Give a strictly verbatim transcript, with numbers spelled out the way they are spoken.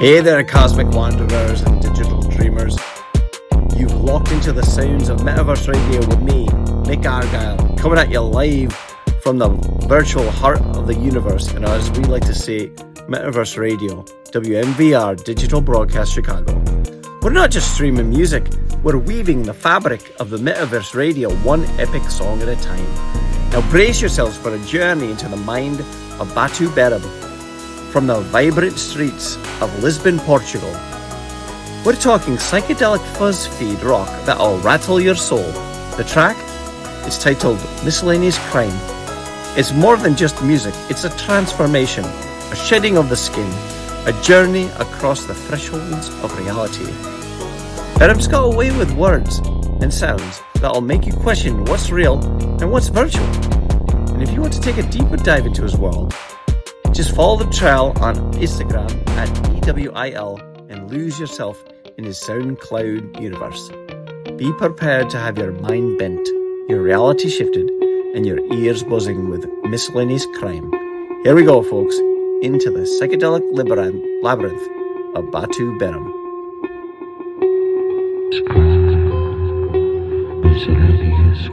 Hey there, cosmic wanderers and digital dreamers. You've locked into the sounds of Metaverse Radio with me, Nick Argyle, coming at you live from the virtual heart of the universe, and as we like to say, Metaverse Radio, W M V R Digital Broadcast Chicago. We're not just streaming music, we're weaving the fabric of the Metaverse Radio one epic song at a time. Now brace yourselves for a journey into the mind of Batu Beram, from the vibrant streets of Lisbon, Portugal. We're talking psychedelic fuzz feed rock that'll rattle your soul. The track is titled Miscellaneous Crime. It's more than just music, it's a transformation, a shedding of the skin, a journey across the thresholds of reality. Beram's got a way with words and sounds that'll make you question what's real and what's virtual. And if you want to take a deeper dive into his world, just follow the trail on Instagram at E W I L and lose yourself in his SoundCloud universe. Be prepared to have your mind bent, your reality shifted, and your ears buzzing with miscellaneous crime. Here we go, folks, into the psychedelic labyrinth of Batu Beram.